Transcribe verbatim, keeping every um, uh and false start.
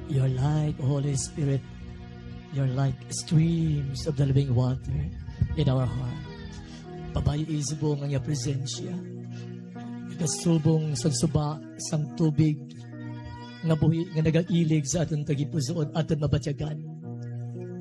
You're like, Holy Spirit, you're like streams of the living water in our heart. Pabayisbo ng iya presensya. Kasubong sa suba, sang tubig, nga buhi, nga nagailig sa aton tagipusoon, aton mabatyagan.